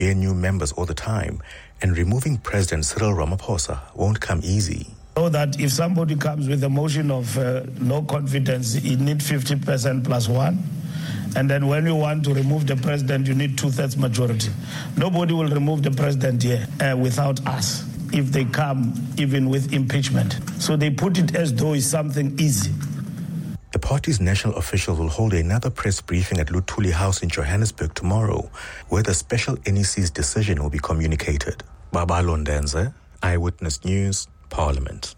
hear new members all the time, and removing President Cyril Ramaphosa won't come easy. So that if somebody comes with a motion of no confidence, you need 50% plus one. And then when you want to remove the president, you need 2/3 majority. Nobody will remove the president here without us if they come even with impeachment. So they put it as though it's something easy. The party's national official will hold another press briefing at Luthuli House in Johannesburg tomorrow, where the special NEC's decision will be communicated. Babalo Ndenze, Eyewitness News, Parliament.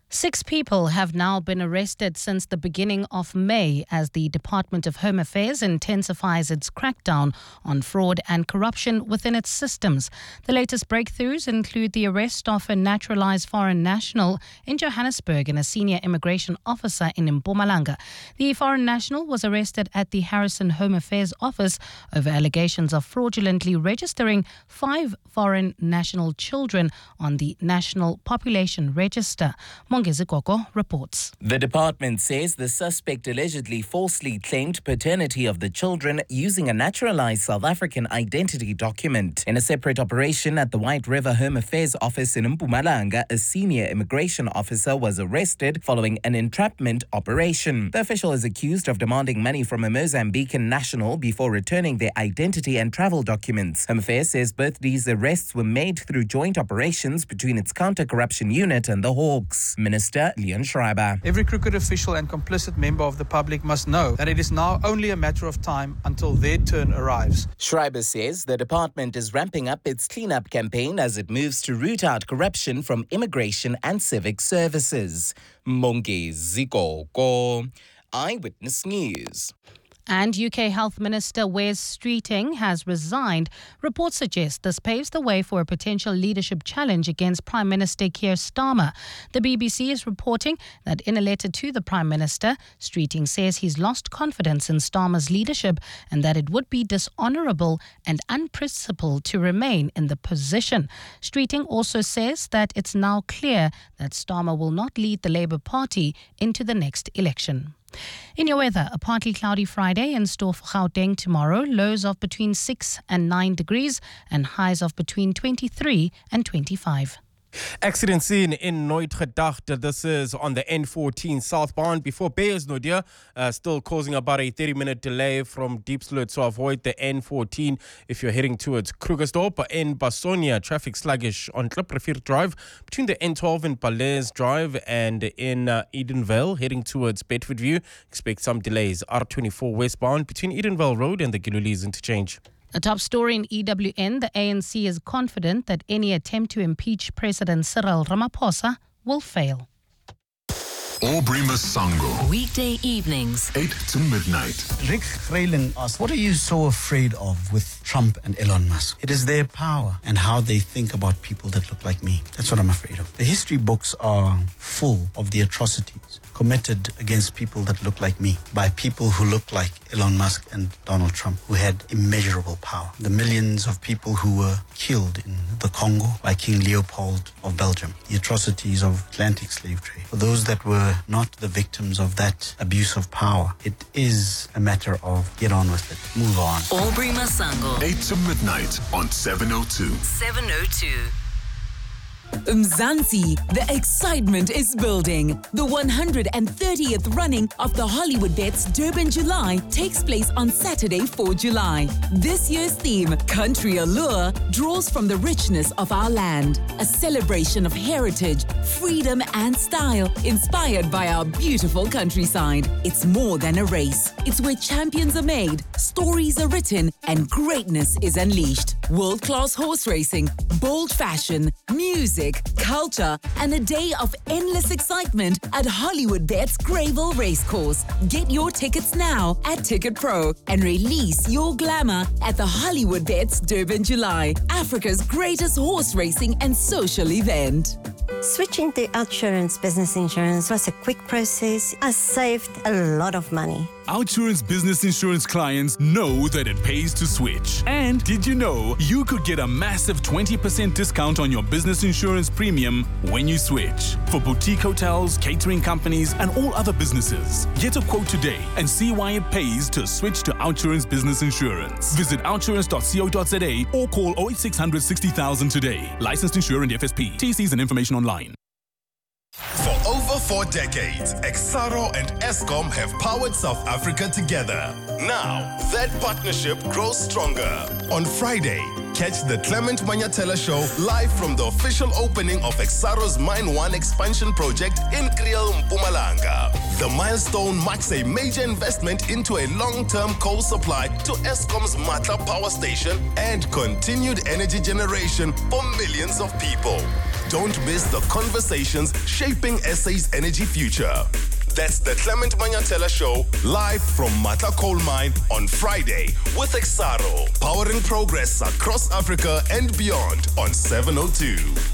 6 people have now been arrested since the beginning of May as the Department of Home Affairs intensifies its crackdown on fraud and corruption within its systems. The latest breakthroughs include the arrest of a naturalized foreign national in Johannesburg and a senior immigration officer in Mpumalanga. The foreign national was arrested at the Harrison Home Affairs office over allegations of fraudulently registering 5 foreign national children on the National Population Register. Mongezi Koko reports. The department says the suspect allegedly falsely claimed paternity of the children using a naturalized South African identity document. In a separate operation at the White River Home Affairs office in Mpumalanga, a senior immigration officer was arrested following an entrapment operation. The official is accused of demanding money from a Mozambican national before returning their identity and travel documents. Home Affairs says both these arrests were made through joint operations between its counter-corruption unit and the Hawks. Minister Leon Schreiber. Every crooked official and complicit member of the public must know that it is now only a matter of time until their turn arrives. Schreiber says the department is ramping up its cleanup campaign as it moves to root out corruption from immigration and civic services. Mongezi Koko, Eyewitness News. And UK Health Minister Wes Streeting has resigned. Reports suggest this paves the way for a potential leadership challenge against Prime Minister Keir Starmer. The BBC is reporting that in a letter to the Prime Minister, Streeting says he's lost confidence in Starmer's leadership and that it would be dishonourable and unprincipled to remain in the position. Streeting also says that it's now clear that Starmer will not lead the Labour Party into the next election. In your weather, a partly cloudy Friday in store for Gauteng tomorrow, lows of between 6 and 9 degrees and highs of between 23 and 25. Accident scene in Nooit Gedacht. This is on the N14 southbound before Beyersnodia, still causing about a 30-minute delay from Diepsloot, so avoid the N14 if you're heading towards Krugersdorp. In Basonia, traffic sluggish on Klipprivier Drive between the N12 and Balaise Drive, and in Edenvale heading towards Bedfordview. Expect some delays. R24 westbound between Edenvale Road and the Gilulies interchange. A top story in EWN, the ANC is confident that any attempt to impeach President Cyril Ramaphosa will fail. Aubrey Masango. Weekday evenings, 8 to midnight. Rick Grayling asked, what are you so afraid of with Trump and Elon Musk? It is their power and how they think about people that look like me. That's what I'm afraid of. The history books are full of the atrocities committed against people that look like me by people who look like Elon Musk and Donald Trump, who had immeasurable power. The millions of people who were killed in the Congo by King Leopold of Belgium. The atrocities of Atlantic slave trade. For those that were not the victims of that abuse of power, it is a matter of get on with it, move on. Aubrey Masango. 8 to midnight on 702. 702. Mzansi, the excitement is building. The 130th running of the Hollywood Bets Durban July takes place on Saturday, 4 July. This year's theme, Country Allure, draws from the richness of our land. A celebration of heritage, freedom and style, inspired by our beautiful countryside. It's more than a race. It's where champions are made, stories are written, and greatness is unleashed. World-class horse racing, bold fashion, music, culture, and a day of endless excitement at Hollywood Bets Greyville Racecourse. Get your tickets now at Ticket Pro and release your glamour at the Hollywood Bets Durban July, Africa's greatest horse racing and social event. Switching to Outsurance Business Insurance was a quick process. I saved a lot of money. OUTsurance Business Insurance clients know that it pays to switch. And did you know you could get a massive 20% discount on your business insurance premium when you switch? For boutique hotels, catering companies, and all other businesses. Get a quote today and see why it pays to switch to OUTsurance Business Insurance. Visit outsurance.co.za or call 08600 60,000 today. Licensed insurer and FSP. TCs and information online. For over 4 decades, Exxaro and Eskom have powered South Africa together. Now, that partnership grows stronger. On Friday, catch the Clement Manyatela Show live from the official opening of Exxaro's Mine 1 expansion project in Kriel, Mpumalanga. The milestone marks a major investment into a long-term coal supply to Eskom's Matla power station and continued energy generation for millions of people. Don't miss the conversations shaping SA's energy future. That's the Clement Manyatela Show, live from Matla Coal Mine on Friday with Exxaro, powering progress across Africa and beyond on 702.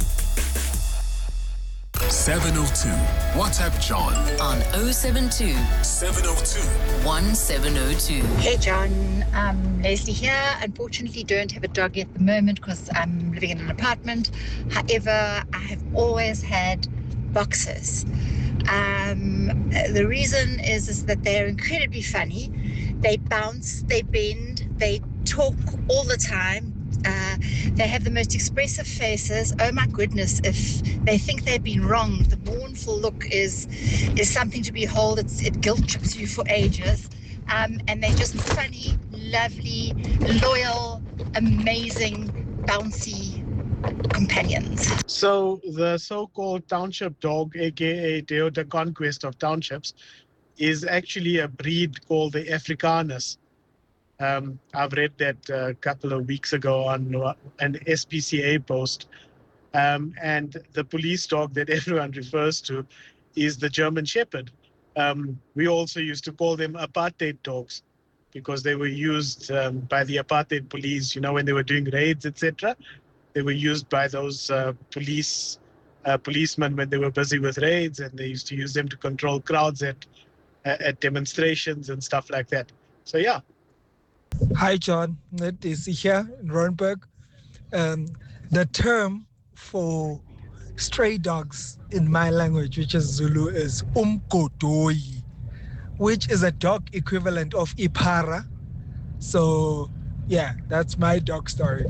702. WhatsApp John On 072 702 1702. Hey John, Leslie here. Unfortunately don't have a dog at the moment because I'm living in an apartment. However, I have always had boxers. The reason is that they're incredibly funny. They bounce, they bend, they talk all the time. They have the most expressive faces. Oh my goodness, if they think they've been wronged, the mournful look is something to behold. It guilt trips you for ages. And they're just funny, lovely, loyal, amazing, bouncy companions. So the so-called township dog, aka Deo the Conquest of Townships, is actually a breed called the Africanus. I've read that a couple of weeks ago on an SPCA post. And the police dog that everyone refers to is the German Shepherd. We also used to call them apartheid dogs because they were used by the apartheid police, when they were doing raids, etc. They were used by those policemen when they were busy with raids, and they used to use them to control crowds at demonstrations and stuff like that. So, yeah. Hi, John. It is here in Randburg. The term for stray dogs in my language, which is Zulu, is umgodoi, which is a dog equivalent of ipara. So, yeah, that's my dog story.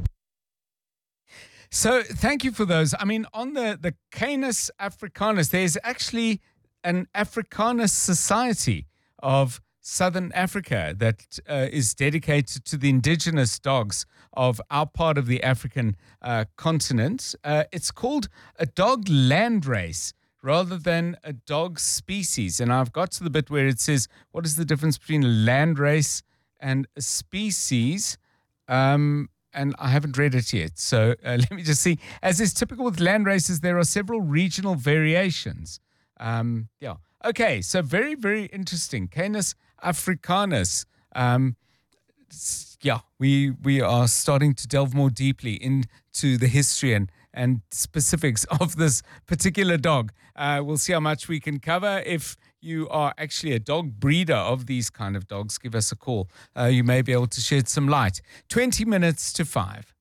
So thank you for those. I mean, on the Canis Africanus, there's actually an Africanus Society of Southern Africa that is dedicated to the indigenous dogs of our part of the African continent. It's called a dog land race rather than a dog species. And I've got to the bit where it says, what is the difference between a land race and a species? And I haven't read it yet. So let me just see. As is typical with land races, there are several regional variations. Yeah. Okay, so very, very interesting. Canis Africanus. Yeah, we are starting to delve more deeply into the history and specifics of this particular dog. We'll see how much we can cover. If you are actually a dog breeder of these kind of dogs, give us a call. You may be able to shed some light. 20 minutes to 5.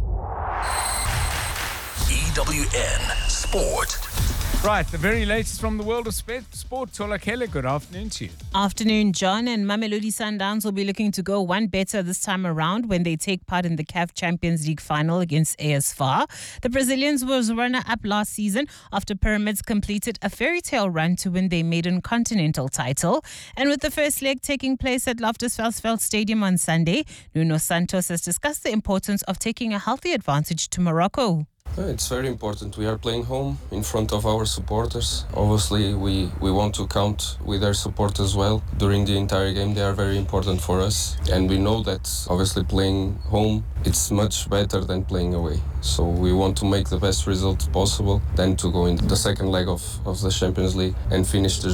EWN Sport. Right, the very latest from the world of sport. Tola Kele, good afternoon to you. Afternoon, John. And Mamelodi Sundowns will be looking to go one better this time around when they take part in the CAF Champions League final against AS FAR. The Brazilians was runner-up last season after Pyramids completed a fairy tale run to win their maiden continental title. And with the first leg taking place at Loftus Versfeld Stadium on Sunday, Nuno Santos has discussed the importance of taking a healthy advantage to Morocco. It's very important. We are playing home in front of our supporters. Obviously, we want to count with their support as well. During the entire game, they are very important for us. And we know that, obviously, playing home, it's much better than playing away. So we want to make the best result possible, then to go into the second leg of the Champions League and finish the job.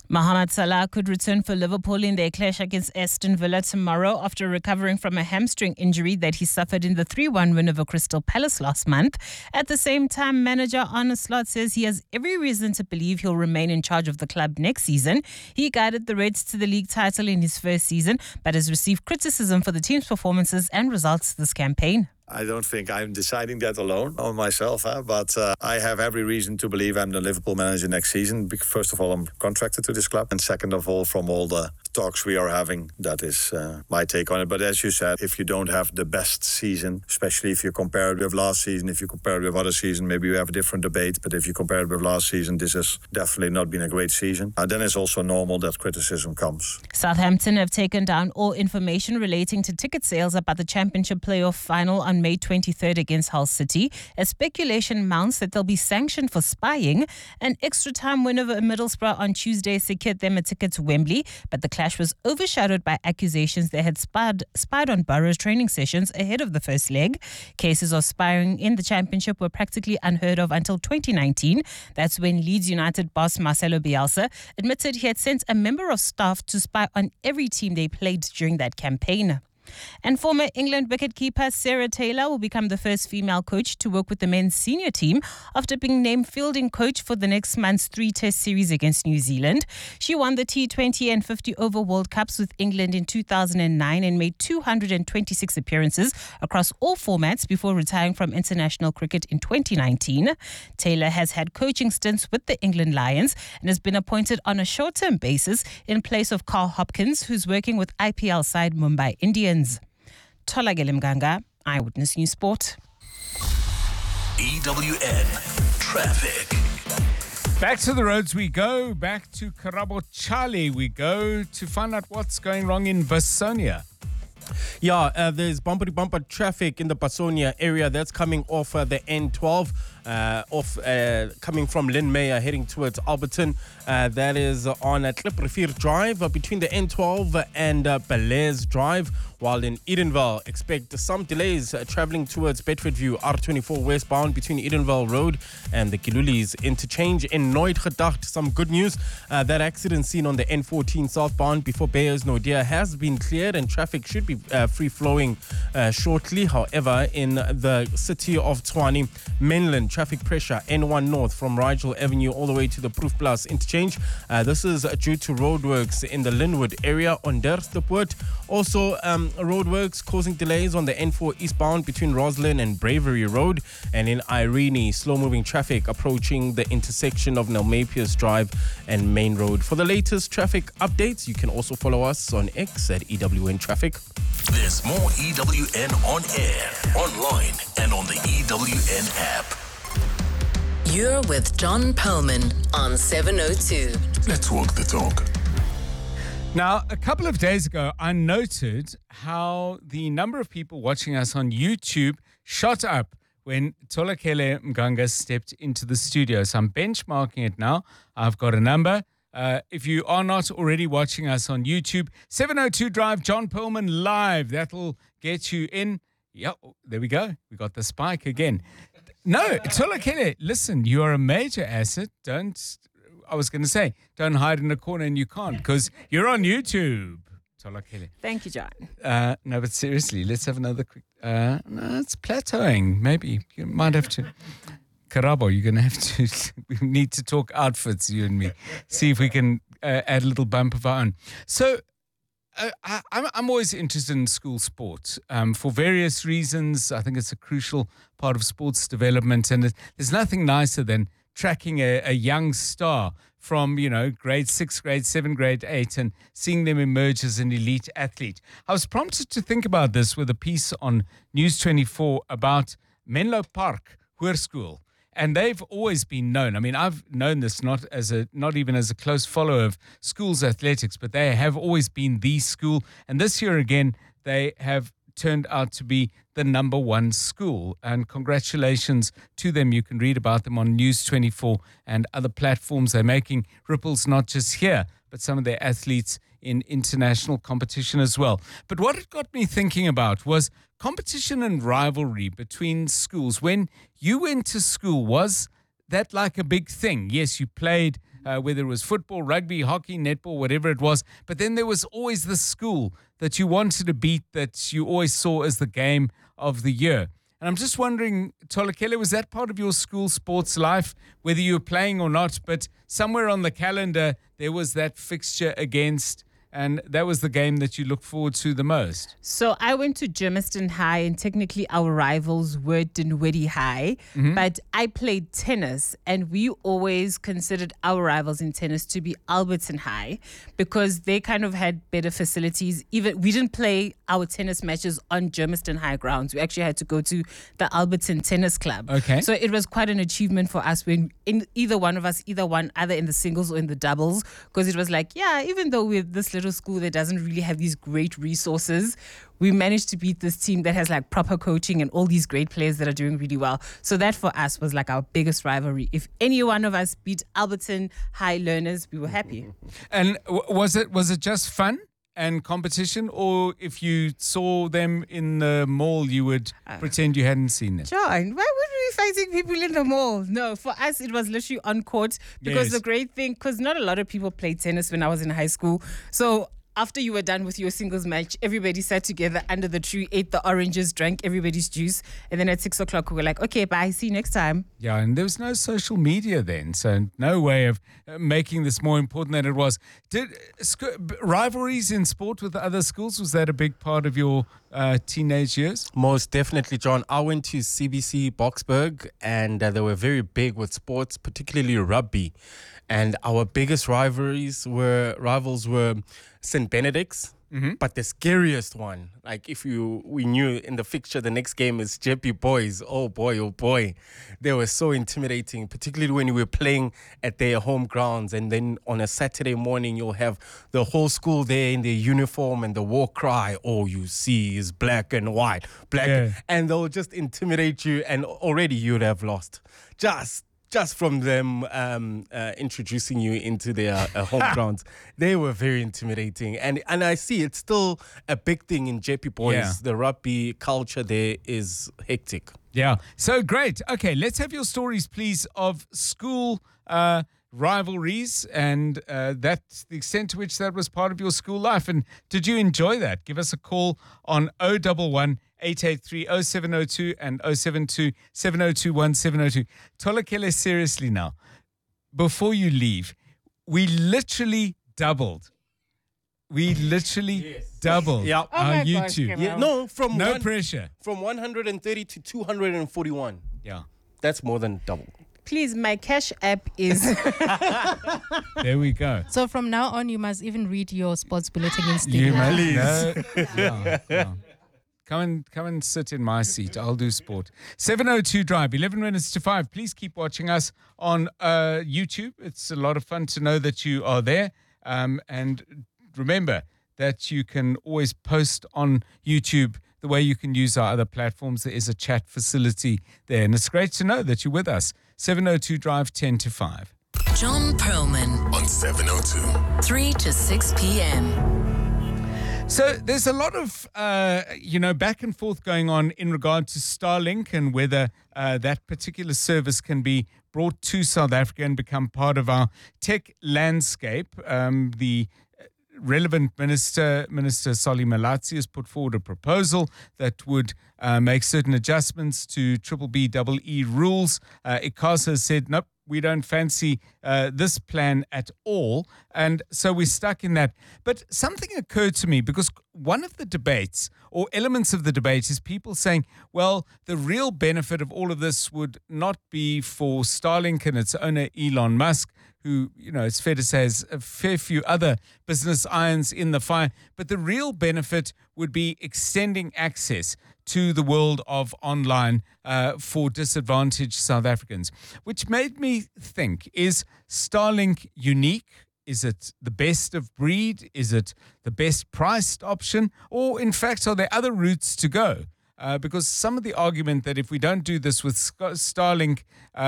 Mohamed Salah could return for Liverpool in their clash against Aston Villa tomorrow after recovering from a hamstring injury that he suffered in the 3-1 win over Crystal Palace last month. At the same time, manager Arne Slot says he has every reason to believe he'll remain in charge of the club next season. He guided the Reds to the league title in his first season, but has received criticism for the team's performances and results this campaign. I don't think I'm deciding that alone on myself, but I have every reason to believe I'm the Liverpool manager next season. Because first of all, I'm contracted to this club, and second of all, from all the talks we are having, that is my take on it. But as you said, if you don't have the best season, especially if you compare it with last season, if you compare it with other season, maybe you have a different debate. But if you compare it with last season, this has definitely not been a great season. Then it's also normal that criticism comes. Southampton have taken down all information relating to ticket sales about the Championship playoff final on May 23rd against Hull City, as speculation mounts that they'll be sanctioned for spying. An extra time win over Middlesbrough on Tuesday secured them a ticket to Wembley, but the clash was overshadowed by accusations they had spied on Borough's training sessions ahead of the first leg. Cases of spying in the Championship were practically unheard of until 2019. That's when Leeds United boss Marcelo Bielsa admitted he had sent a member of staff to spy on every team they played during that campaign. And former England wicketkeeper Sarah Taylor will become the first female coach to work with the men's senior team after being named fielding coach for the next month's 3-test series against New Zealand. She won the T20 and 50 over World Cups with England in 2009 and made 226 appearances across all formats before retiring from international cricket in 2019. Taylor has had coaching stints with the England Lions and has been appointed on a short-term basis in place of Carl Hopkins, who's working with IPL side Mumbai Indians. Tolagele Mganga, Eyewitness News Sport. EWN Traffic. Back to the roads we go. Back to Karabo Charlie we go to find out what's going wrong in Basonia. Yeah, there's bumper-to-bumper traffic in the Basonia area. That's coming off the N12, coming from Lynn Meyer heading towards Alberton. That is on Kliprivier Drive between the N12 and Belair's Drive. While in Edenvale, expect some delays traveling towards Bedfordview, R24 westbound between Edenvale Road and the Kilulis interchange. In Nooitgedacht, some good news. That accident seen on the N14 southbound before Beyers-Naudé has been cleared and traffic should be free-flowing shortly. However, in the city of Tshwane, mainland traffic pressure, N1 North from Rigel Avenue all the way to the Proof Plus interchange. This is due to roadworks in the Linwood area on Derstopwood. Also, roadworks causing delays on the N4 eastbound between Roslyn and Bravery Road. And in Irene, slow-moving traffic approaching the intersection of Nelmapius Drive and Main Road. For the latest traffic updates, you can also follow us on X at EWN Traffic. There's more EWN on air, online, and on the EWN app. You're with John Perlman on 702. Let's walk the talk. Now, a couple of days ago, I noted how the number of people watching us on YouTube shot up when Tolakele Mganga stepped into the studio. So I'm benchmarking it now. I've got a number. If you are not already watching us on YouTube, 702 Drive, John Perlman live. That'll get you in. Yep, there we go. We got the spike again. No, Tolakele, listen, you are a major asset. I was going to say, don't hide in a corner, and you can't because you're on YouTube. Tolakele. Thank you, John. No, but seriously, let's have another quick. No, it's plateauing. Maybe you might have to. Karabo, you're going to have to. We need to talk outfits, you and me. See if we can add a little bump of our own. So, I'm always interested in school sports for various reasons. I think it's a crucial part of sports development, and there's nothing nicer than tracking a young star from, grade 6, grade 7, grade 8 and seeing them emerge as an elite athlete. I was prompted to think about this with a piece on News 24 about Menlo Park Hoërskool. And they've always been known. I mean, I've known this not even as a close follower of schools' athletics, but they have always been the school. And this year again, they have turned out to be the number one school. And congratulations to them. You can read about them on News 24 and other platforms. They're making ripples not just here, but some of their athletes in international competition as well. But what it got me thinking about was competition and rivalry between schools. When you went to school, was that like a big thing? Yes, you played whether it was football, rugby, hockey, netball, whatever it was. But then there was always the school that you wanted to beat, that you always saw as the game of the year. And I'm just wondering, Tolakele, was that part of your school sports life, whether you were playing or not, but somewhere on the calendar there was that fixture against, and that was the game that you look forward to the most? So I went to Germiston High, and technically our rivals were Dinwiddie High, but I played tennis, and we always considered our rivals in tennis to be Alberton High because they kind of had better facilities. Even we didn't play our tennis matches on Germiston High grounds. We actually had to go to the Alberton Tennis Club. Okay. So it was quite an achievement for us when either one of us won, either in the singles or in the doubles, because it was like, yeah, even though we're this little school that doesn't really have these great resources, we managed to beat this team that has like proper coaching and all these great players that are doing really well. So that for us was like our biggest rivalry. If any one of us beat Alberton High learners, we were happy. And was it just fun and competition, or if you saw them in the mall, you would pretend you hadn't seen them? John, why would we be fighting people in the mall? No, for us, it was literally on court because the great thing, because not a lot of people played tennis when I was in high school. So after you were done with your singles match, everybody sat together under the tree, ate the oranges, drank everybody's juice. And then at 6 o'clock, we were like, okay, bye, see you next time. Yeah, and there was no social media then, so no way of making this more important than it was. Did rivalries in sport with other schools, was that a big part of your teenage years? Most definitely, John. I went to CBC Boksburg, and they were very big with sports, particularly rugby. And our biggest rivals were St. Benedict's, but the scariest one, like we knew in the fixture the next game is Jeppy Boys. Oh boy. They were so intimidating, particularly when we were playing at their home grounds. And then on a Saturday morning, you'll have the whole school there in their uniform and the war cry, all you see is black and white. And they'll just intimidate you, and already you'd have lost. Just from them introducing you into their home grounds. They were very intimidating. And I see it's still a big thing in JP Boys. Yeah. The rugby culture there is hectic. Yeah, so great. Okay, let's have your stories, please, of school rivalries and that's the extent to which that was part of your school life. And did you enjoy that? Give us a call on 011 883 0702 and 072 7021 702. Tolakele, seriously now, before you leave, we literally doubled. Doubled Yeah. our YouTube. No pressure. From 130 to 241. Yeah. That's more than double. Please, my Cash app is... There we go. So from now on, you must even read your sports bulletin in You studio. must. No. Come and sit in my seat. I'll do sport. 702 Drive, 11 minutes to 5. Please keep watching us on YouTube. It's a lot of fun to know that you are there. And remember that you can always post on YouTube the way you can use our other platforms. There is a chat facility there. And it's great to know that you're with us. 702 Drive, 10 to 5. John Perlman on 702. 3 to 6 p.m. So there's a lot of, back and forth going on in regard to Starlink and whether that particular service can be brought to South Africa and become part of our tech landscape. The relevant Minister Solly Malatsi, has put forward a proposal that would make certain adjustments to BBBEE rules. ICASA has said, nope, we don't fancy this plan at all. And so we're stuck in that. But something occurred to me, because one of the debates or elements of the debate is people saying, well, the real benefit of all of this would not be for Starlink and its owner, Elon Musk, who, it's fair to say has a fair few other business irons in the fire. But the real benefit would be extending access to the world of online for disadvantaged South Africans, which made me think, is Starlink unique? Is it the best of breed? Is it the best priced option? Or in fact, are there other routes to go? Because some of the argument that if we don't do this with Starlink,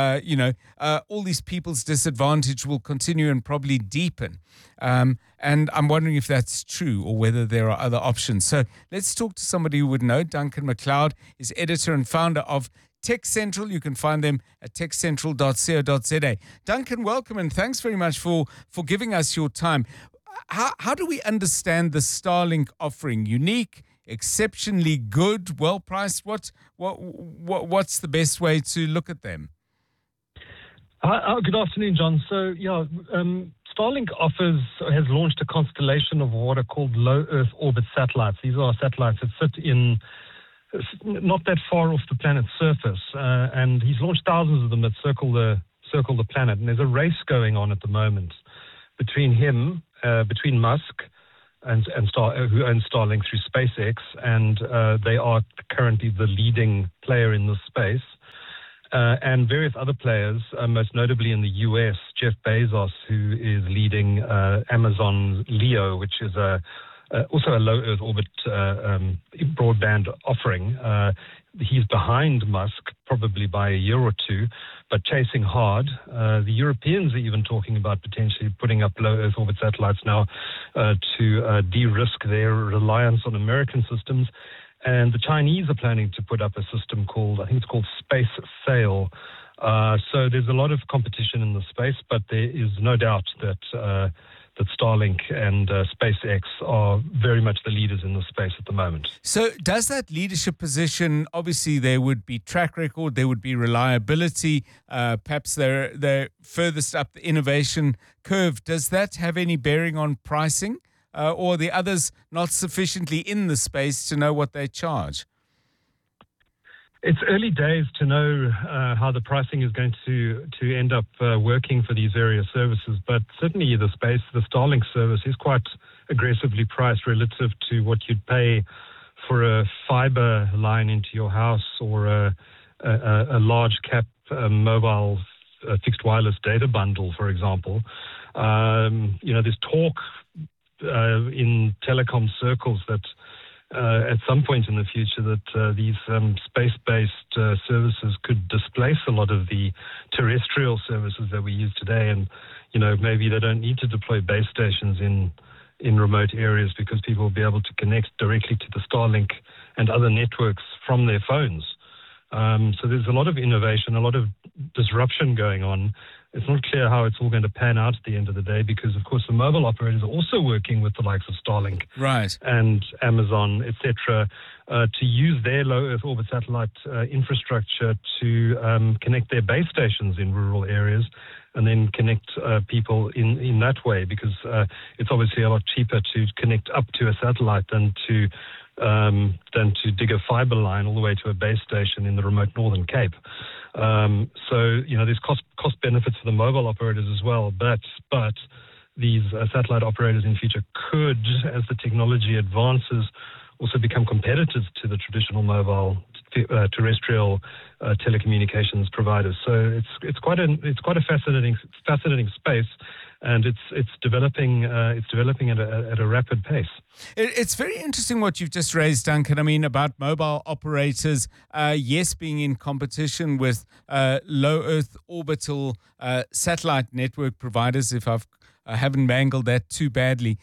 all these people's disadvantage will continue and probably deepen. And I'm wondering if that's true or whether there are other options. So let's talk to somebody who would know. Duncan McLeod is editor and founder of Tech Central. You can find them at techcentral.co.za. Duncan, welcome and thanks very much for giving us your time. How do we understand the Starlink offering? Unique, exceptionally good, well priced? What's the best way to look at them? Good afternoon, John. So, Starlink has launched a constellation of what are called low Earth orbit satellites. These are satellites that sit in not that far off the planet's surface, and he's launched thousands of them that circle the planet. And there's a race going on at the moment between Musk and who owns Starlink through SpaceX, and they are currently the leading player in this space. And various other players, most notably in the US, Jeff Bezos, who is leading Amazon LEO, which is also a low Earth orbit broadband offering. He's behind Musk, probably by a year or two, but chasing hard. The Europeans are even talking about potentially putting up low Earth orbit satellites now to de-risk their reliance on American systems. And the Chinese are planning to put up a system I think it's called Space Sail. So there's a lot of competition in the space, but there is no doubt that Starlink and SpaceX are very much the leaders in the space at the moment. So does that leadership position, obviously there would be track record, there would be reliability, perhaps they're furthest up the innovation curve. Does that have any bearing on pricing? Or the others not sufficiently in the space to know what they charge? It's early days to know how the pricing is going to end up working for these various services, but certainly the Starlink service is quite aggressively priced relative to what you'd pay for a fiber line into your house or a large cap mobile fixed wireless data bundle, for example. There's talk in telecom circles that at some point in the future that these space-based services could displace a lot of the terrestrial services that we use today, and maybe they don't need to deploy base stations in remote areas because people will be able to connect directly to the Starlink and other networks from their phones. So there's a lot of innovation, a lot of disruption going on. It's not clear how it's all going to pan out at the end of the day because, of course, the mobile operators are also working with the likes of Starlink and Amazon, etc., to use their low Earth orbit satellite infrastructure to connect their base stations in rural areas and then connect people in that way because it's obviously a lot cheaper to connect up to a satellite than to dig a fiber line all the way to a base station in the remote Northern Cape. There's cost benefits for the mobile operators as well, but these satellite operators in future could, as the technology advances, also become competitors to the traditional mobile terrestrial telecommunications providers. So it's quite a fascinating space, and it's developing at a rapid pace. It's very interesting what you've just raised, Duncan. I mean, about mobile operators, yes, being in competition with low Earth orbital satellite network providers. If I haven't mangled that too badly.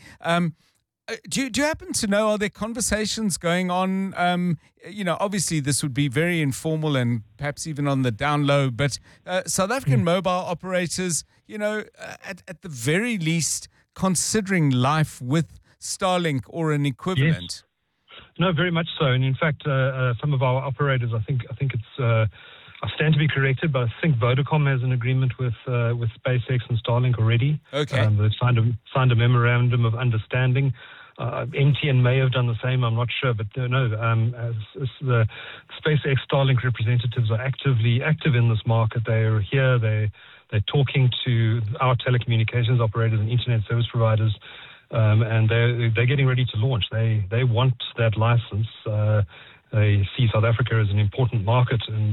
Do you happen to know, are there conversations going on? Obviously this would be very informal and perhaps even on the down low, but South African mobile operators, at the very least, considering life with Starlink or an equivalent. Yes. No, very much so. And in fact, some of our operators, I think it's, I stand to be corrected, but I think Vodacom has an agreement with SpaceX and Starlink already. Okay. They've signed a memorandum of understanding. MTN may have done the same, I'm not sure, but as the SpaceX Starlink representatives are active in this market. They're here, they're talking to our telecommunications operators and internet service providers, and they're getting ready to launch. They want that license. They see South Africa as an important market, and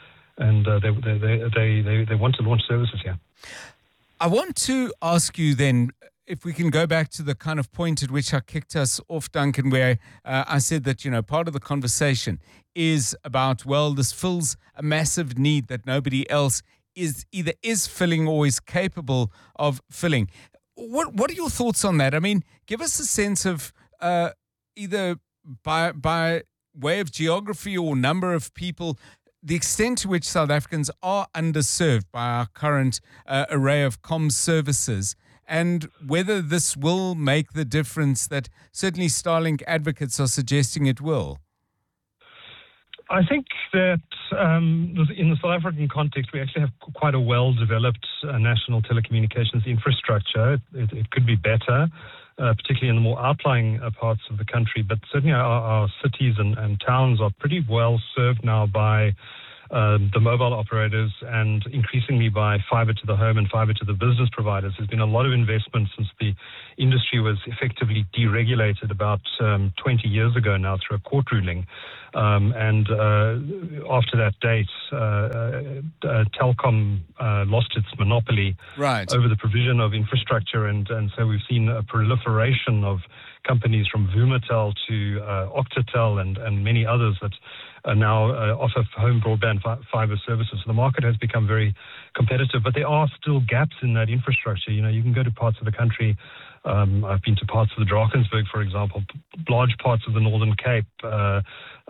they want to launch services here. I want to ask you then, if we can go back to the kind of point at which I kicked us off, Duncan, where I said that, part of the conversation is about, this fills a massive need that nobody else is filling or is capable of filling. What are your thoughts on that? I mean, give us a sense of either by way of geography or number of people, the extent to which South Africans are underserved by our current array of comms services, and whether this will make the difference that certainly Starlink advocates are suggesting it will. I think that in the South African context, we actually have quite a well-developed national telecommunications infrastructure. It could be better, particularly in the more outlying parts of the country. But certainly our cities and towns are pretty well served now by the mobile operators and increasingly by fiber to the home and fiber to the business providers. There's been a lot of investment since the industry was effectively deregulated about 20 years ago now through a court ruling. And after that date, Telkom lost its monopoly over the provision of infrastructure. And so we've seen a proliferation of companies from Vumatel to Octatel and many others that now offer home broadband fiber services. So the market has become very competitive, but there are still gaps in that infrastructure. You know, you can go to parts of the country. I've been to parts of the Drakensberg, for example, large parts of the Northern Cape, where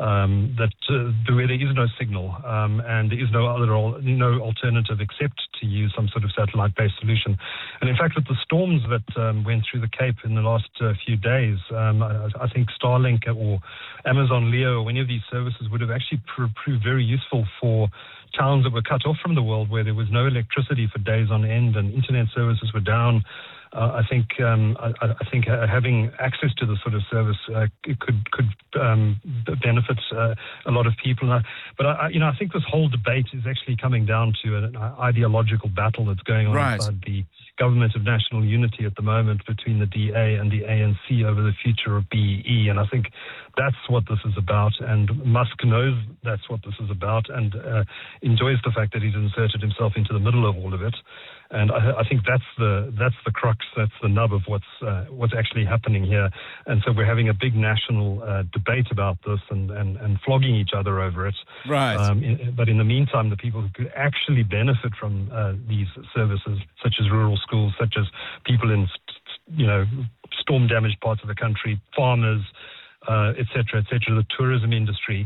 there is no signal and there is no alternative except to use some sort of satellite-based solution. And in fact, with the storms that went through the Cape in the last few days, I think Starlink or Amazon Leo or any of these services would have actually proved very useful for towns that were cut off from the world, where there was no electricity for days on end and internet services were down. I think having access to this sort of service could benefit a lot of people. But I think this whole debate is actually coming down to an ideological battle that's going on inside the Government of National Unity at the moment between the DA and the ANC over the future of BEE. And I think that's what this is about. And Musk knows that's what this is about and enjoys the fact that he's inserted himself into the middle of all of it. And I think that's the crux, that's the nub of what's actually happening here. And so we're having a big national debate about this and flogging each other over it. But in the meantime, the people who could actually benefit from these services, such as rural schools, such as people in storm-damaged parts of the country, farmers, et cetera, the tourism industry,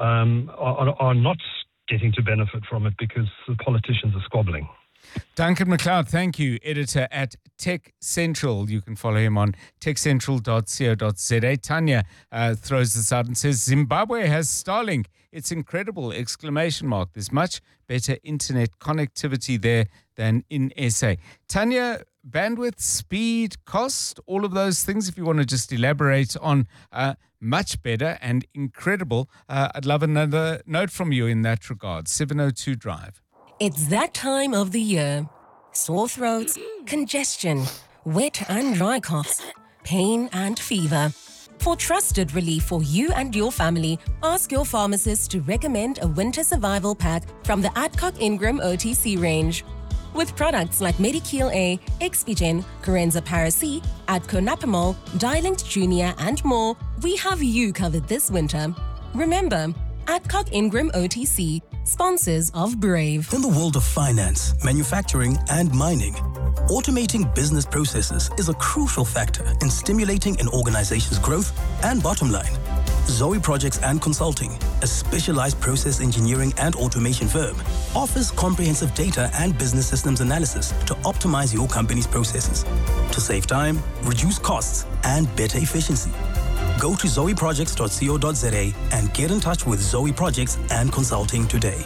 are not getting to benefit from it because the politicians are squabbling. Duncan McLeod, thank you. Editor at Tech Central. You can follow him on techcentral.co.za. Tanya throws this out and says, Zimbabwe has Starlink. It's incredible! ! There's much better internet connectivity there than in SA. Tanya, bandwidth, speed, cost, all of those things, if you want to just elaborate on much better and incredible, I'd love another note from you in that regard. 702 Drive. It's that time of the year. Sore throats, congestion, wet and dry coughs, pain and fever. For trusted relief for you and your family, ask your pharmacist to recommend a winter survival pack from the Adcock Ingram OTC range. With products like Medikil A, Expigen, Corenza Paracy, Adconapamol, Dilinct Junior and more, we have you covered this winter. Remember, Adcock Ingram OTC, sponsors of Brave. In the world of finance, manufacturing, and mining, automating business processes is a crucial factor in stimulating an organization's growth and bottom line. Zoe Projects and Consulting, a specialized process engineering and automation firm, offers comprehensive data and business systems analysis to optimize your company's processes, to save time, reduce costs, and better efficiency. Go to zoeprojects.co.za and get in touch with Zoe Projects and Consulting today.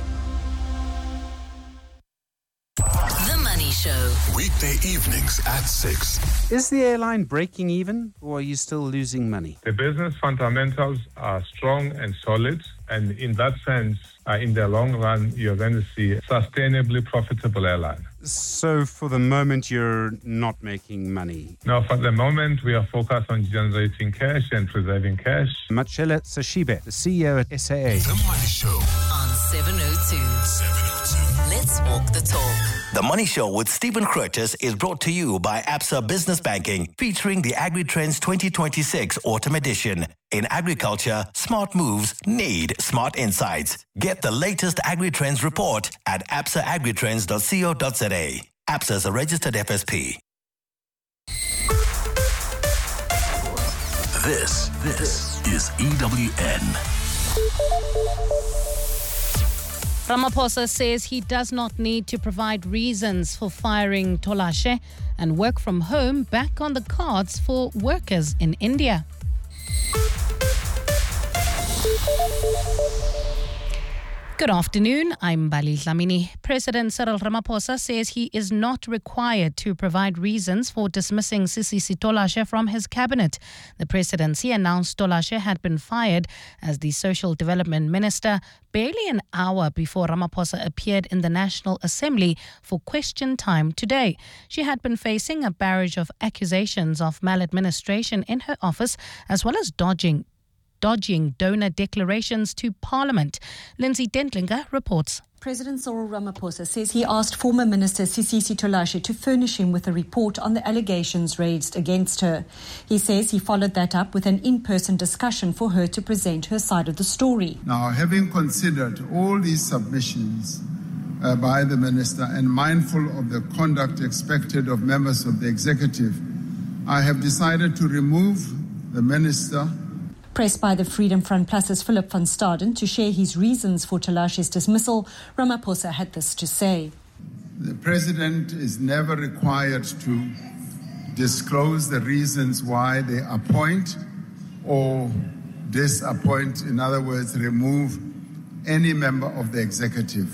The Money Show. Weekday evenings at 6. Is the airline breaking even, or are you still losing money? The business fundamentals are strong and solid, and in that sense, in the long run, you're going to see a sustainably profitable airline. So for the moment, you're not making money? No, for the moment, we are focused on generating cash and preserving cash. Machela Sashibe, the CEO at SAA. The Money Show on 702. Let's walk the talk. The Money Show with Stephen Curtis is brought to you by Absa Business Banking, featuring the AgriTrends 2026 Autumn Edition. In agriculture, smart moves need smart insights. Get the latest AgriTrends report at absaagritrends.co.za. Absa is a registered FSP. This is EWN. Ramaphosa says he does not need to provide reasons for firing Tolashe, and work from home back on the cards for workers in India. Good afternoon, I'm Bali Dlamini. President Cyril Ramaphosa says he is not required to provide reasons for dismissing Sisisi Tolashe from his cabinet. The presidency announced Tolashe had been fired as the Social Development Minister barely an hour before Ramaphosa appeared in the National Assembly for question time today. She had been facing a barrage of accusations of maladministration in her office, as well as dodging donor declarations to Parliament. Lindsay Dentlinger reports. President Cyril Ramaphosa says he asked former Minister Sisisi Tolashe to furnish him with a report on the allegations raised against her. He says he followed that up with an in-person discussion for her to present her side of the story. Now, having considered all these submissions by the Minister and mindful of the conduct expected of members of the Executive, I have decided to remove the Minister. Pressed by the Freedom Front Plus's Philip van Staden to share his reasons for Tolashe's dismissal, Ramaphosa had this to say. The President is never required to disclose the reasons why they appoint or disappoint, in other words, remove any member of the Executive.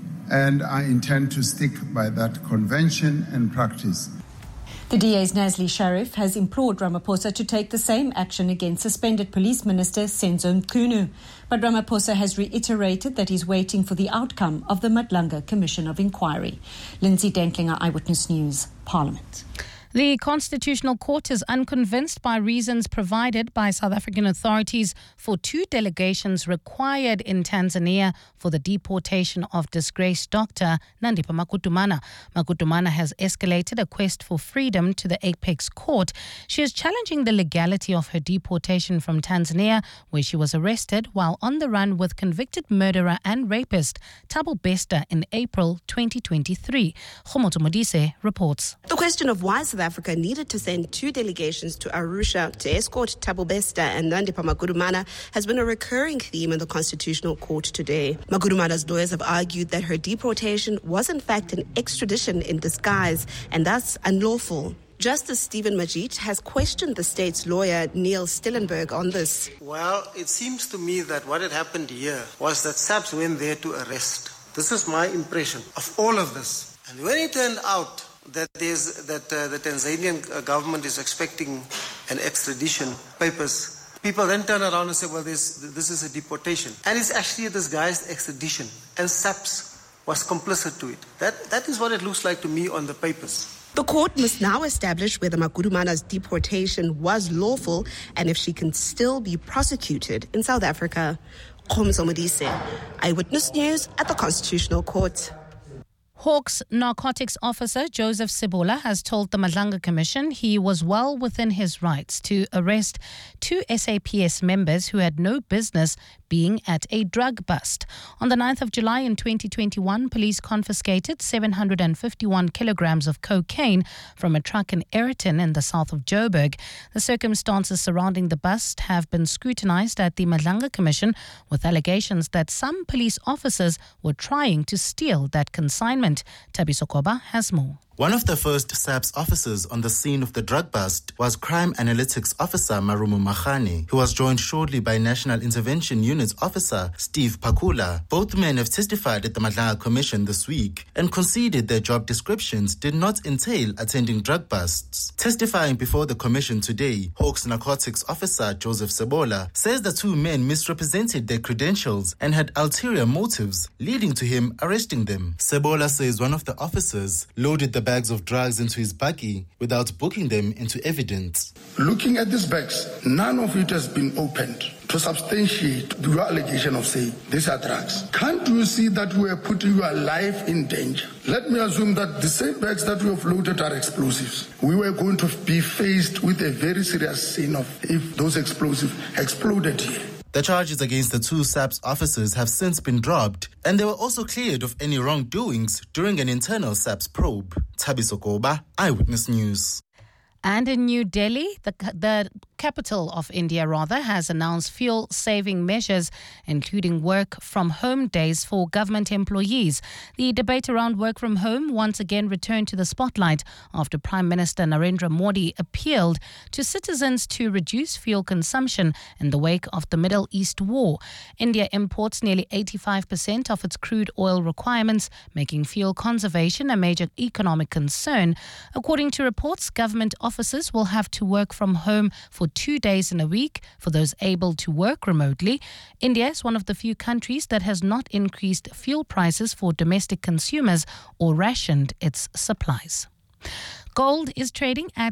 And I intend to stick by that convention and practice. The DA's Nazli Sharif has implored Ramaphosa to take the same action against suspended Police Minister Senzo Mchunu. But Ramaphosa has reiterated that he's waiting for the outcome of the Madlanga Commission of Inquiry. Lindsay Dentlinger, Eyewitness News, Parliament. The Constitutional Court is unconvinced by reasons provided by South African authorities for two delegations required in Tanzania for the deportation of disgraced doctor Nandipha Makutumana. Makutumana has escalated a quest for freedom to the Apex Court. She is challenging the legality of her deportation from Tanzania, where she was arrested while on the run with convicted murderer and rapist Thabo Bester in April 2023. Khomoto Modise reports. The question of why South Africa needed to send two delegations to Arusha to escort Thabo Bester and Nandipha Makutumana has been a recurring theme in the Constitutional Court today. Makutumana's lawyers have argued that her deportation was in fact an extradition in disguise and thus unlawful. Justice Stephen Majid has questioned the state's lawyer Neil Stillenberg on this. Well, it seems to me that what had happened here was that SAPS went there to arrest. This is my impression of all of this. And when it turned out that the Tanzanian government is expecting an extradition papers, people then turn around and say, well, this is a deportation. And it's actually a disguised extradition. And SAPS was complicit to it. That is what it looks like to me on the papers. The court must now establish whether Makutumana's deportation was lawful and if she can still be prosecuted in South Africa. Khomoso Modise, Eyewitness News at the Constitutional Court. Hawks narcotics officer Joseph Sebola has told the Madlanga Commission he was well within his rights to arrest two SAPS members who had no business being at a drug bust. On the 9th of July in 2021, police confiscated 751 kilograms of cocaine from a truck in Ayrton in the south of Joburg. The circumstances surrounding the bust have been scrutinized at the Madlanga Commission, with allegations that some police officers were trying to steal that consignment. Tabiso Koba has more. One of the first SAPS officers on the scene of the drug bust was Crime Analytics Officer Marumo Makhane, who was joined shortly by National Intervention Unit Officer Steve Pakula. Both men have testified at the Madlanga Commission this week and conceded their job descriptions did not entail attending drug busts. Testifying before the Commission today, Hawks Narcotics Officer Joseph Sebola says the two men misrepresented their credentials and had ulterior motives, leading to him arresting them. Sebola says one of the officers loaded the bags of drugs into his buggy without booking them into evidence. Looking at these bags, none of it has been opened to substantiate your allegation of saying these are drugs. Can't you see that we are putting your life in danger? Let me assume that the same bags that we have loaded are explosives. We were going to be faced with a very serious sin of if those explosives exploded here. The charges against the two SAPS officers have since been dropped, and they were also cleared of any wrongdoings during an internal SAPS probe. Tabiso Koba, Eyewitness News. And in New Delhi, the capital of India has announced fuel-saving measures, including work-from-home days for government employees. The debate around work from home once again returned to the spotlight after Prime Minister Narendra Modi appealed to citizens to reduce fuel consumption in the wake of the Middle East war. India imports nearly 85% of its crude oil requirements, making fuel conservation a major economic concern. According to reports, government officers will have to work from home for 2 days in a week for those able to work remotely. India is one of the few countries that has not increased fuel prices for domestic consumers or rationed its supplies. Gold is trading at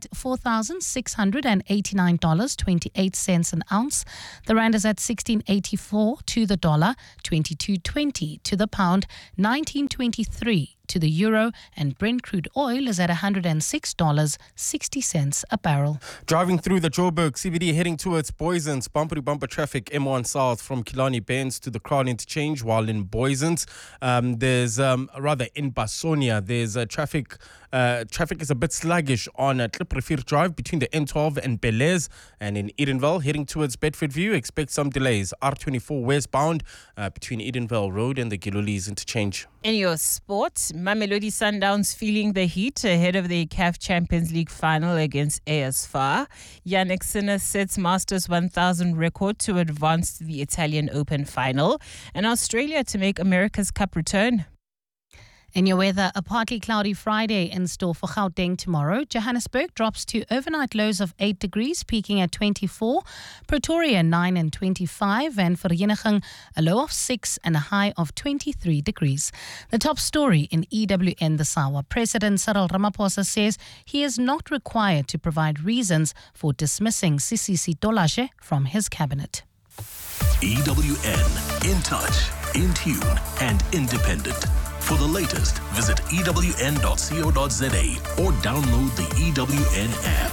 $4,689.28 an ounce. The rand is at 16.84 to the dollar, 22.20 to the pound, 19.23 to the euro, and Brent crude oil is at $106.60 a barrel. Driving through the Joburg CBD heading towards Boysens, bumper-to-bumper traffic M1 south from Killarney Benz to the Crown Interchange, while in Boysens, in Basonia, there's traffic is a bit sluggish on Kliprefir Drive between the M12 and Belize, and in Edenville heading towards Bedford View, expect some delays. R24 westbound between Edenville Road and the Gilulis Interchange. In your sport, Mamelodi Sundowns feeling the heat ahead of the CAF Champions League final against AS FAR. Yannick Sinner sets Masters 1000 record to advance to the Italian Open final, and Australia to make America's Cup return. In your weather, a partly cloudy Friday in store for Gauteng tomorrow. Johannesburg drops to overnight lows of 8 degrees, peaking at 24. Pretoria 9 and 25. And Vereeniging, a low of 6 and a high of 23 degrees. The top story in EWN this hour. President Cyril Ramaphosa says he is not required to provide reasons for dismissing Sisisi Tolashe from his cabinet. EWN, in touch, in tune and independent. For the latest, visit ewn.co.za or download the EWN app.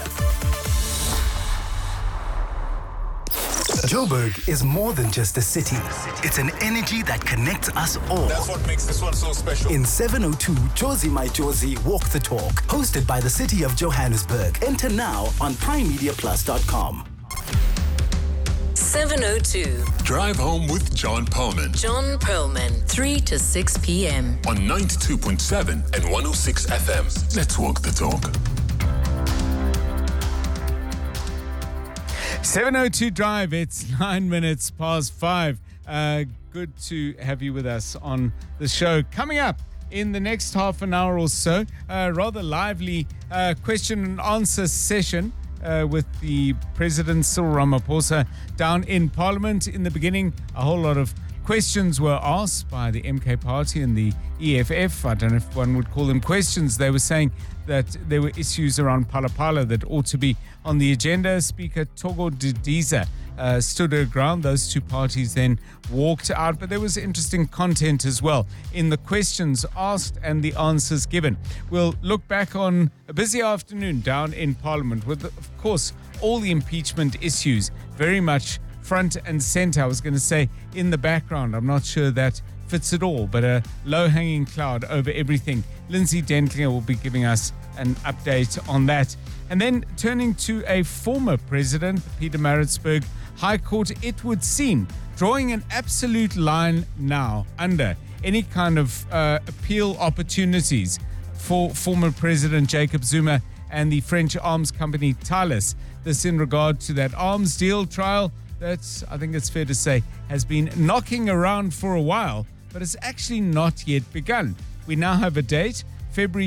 Joburg is more than just a city. It's an energy that connects us all. That's what makes this one so special. In 702, Jozi My Jozi Walk the Talk, hosted by the city of Johannesburg. Enter now on primemediaplus.com. 702. Drive home with John Perlman. John Perlman, 3 to 6 p.m. On 92.7 and 106 FM. Let's walk the talk. 702 Drive, it's 9 minutes past 5. Good to have you with us on the show. Coming up in the next half an hour or so, a rather lively question and answer session with the President Cyril Ramaphosa down in Parliament. In the beginning, a whole lot of questions were asked by the MK Party and the EFF. I don't know if one would call them questions. They were saying that there were issues around Phala that ought to be on the agenda. Speaker Togo Didiza stood her ground. Those two parties then walked out, but there was interesting content as well in the questions asked and the answers given. We'll look back on a busy afternoon down in Parliament with, of course, all the impeachment issues very much front and center. I was going to say in the background. I'm not sure that fits at all, but a low-hanging cloud over everything. Lindsay Dentlinger will be giving us an update on that. And then turning to a former president, Pietermaritzburg High Court, it would seem, drawing an absolute line now under any kind of appeal opportunities for former President Jacob Zuma and the French arms company Thales. This in regard to that arms deal trial that, I think it's fair to say, has been knocking around for a while, but it's actually not yet begun. We now have a date, February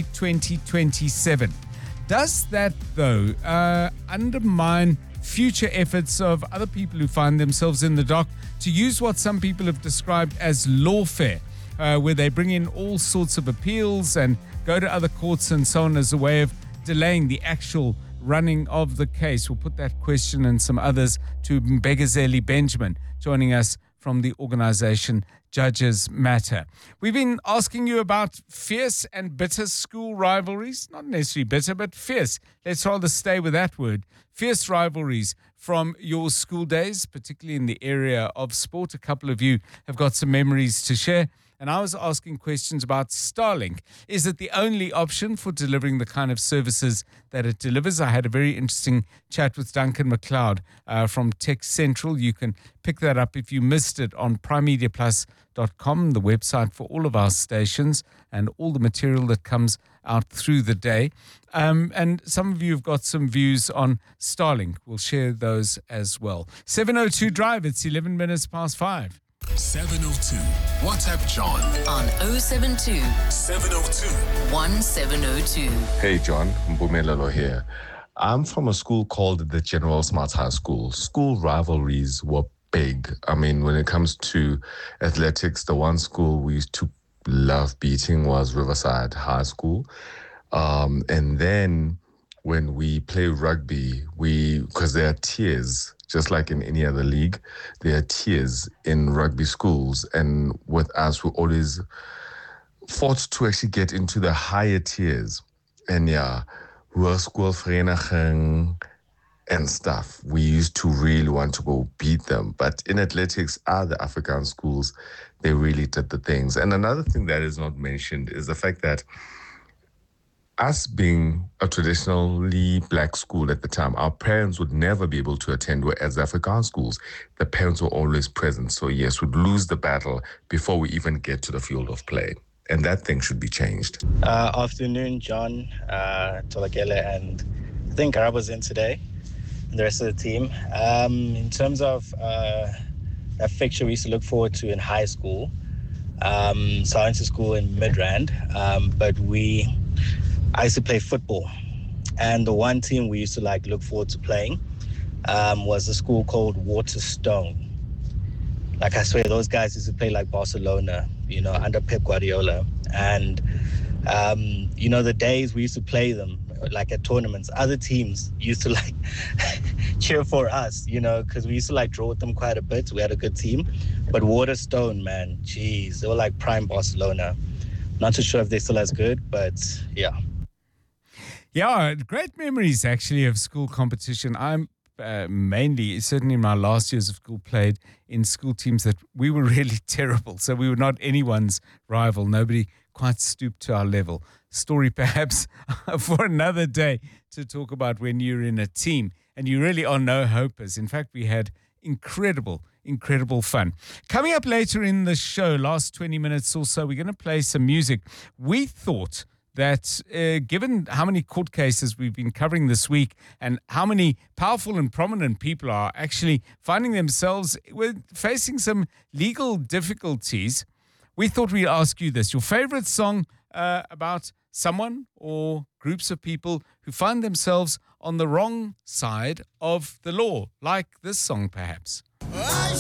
2027. Does that, though, undermine future efforts of other people who find themselves in the dock to use what some people have described as lawfare, where they bring in all sorts of appeals and go to other courts and so on as a way of delaying the actual running of the case? We'll put that question and some others to Mbegazeli Benjamin, joining us from the organization Judges Matter. We've been asking you about fierce and bitter school rivalries. Not necessarily bitter, but fierce. Let's rather stay with that word. Fierce rivalries from your school days, particularly in the area of sport. A couple of you have got some memories to share. and I was asking questions about Starlink. Is it the only option for delivering the kind of services that it delivers? I had a very interesting chat with Duncan McLeod from Tech Central. You can pick that up if you missed it on primemediaplus.com, the website for all of our stations and all the material that comes out through the day. And some of you have got some views on Starlink. We'll share those as well. 7:02 Drive, it's 11 minutes past 5. 702. WhatsApp John on 072 702 1702. Hey John, Mpumelelo here. I'm from a school called the General Smarts High School. School rivalries were big. I mean, when it comes to athletics, the one school we used to love beating was Riverside High School. And then when we play rugby, because there are tiers, just like in any other league, there are tiers in rugby schools. And with us, we always fought to actually get into the higher tiers. And yeah, Hoërskoolvereniging and stuff. We used to really want to go beat them. But in athletics, the African schools, they really did the things. And another thing that is not mentioned is the fact that us being a traditionally black school at the time, our parents would never be able to attend, whereas African schools, the parents were always present. So yes, we'd lose the battle before we even get to the field of play. And that thing should be changed. Afternoon, John, Tolakele, and I think Arab was in today, and the rest of the team. In terms of that fixture we used to look forward to in high school, so I went to school in Midrand, but I used to play football. And the one team we used to look forward to playing was a school called Waterstone. I swear, those guys used to play like Barcelona, under Pep Guardiola. And, the days we used to play them, at tournaments, other teams used to cheer for us, because we used to draw with them quite a bit. We had a good team. But Waterstone, man, geez, they were like prime Barcelona. Not too sure if they're still as good, but yeah. Yeah, great memories actually of school competition. I'm mainly, certainly in my last years of school, played in school teams that we were really terrible. So we were not anyone's rival. Nobody quite stooped to our level. Story perhaps for another day to talk about when you're in a team and you really are no hopers. In fact, we had incredible fun. Coming up later in the show, last 20 minutes or so, we're going to play some music. We thought that given how many court cases we've been covering this week and how many powerful and prominent people are actually finding themselves facing some legal difficulties, we thought we'd ask you this. Your favorite song about someone or groups of people who find themselves on the wrong side of the law, like this song perhaps.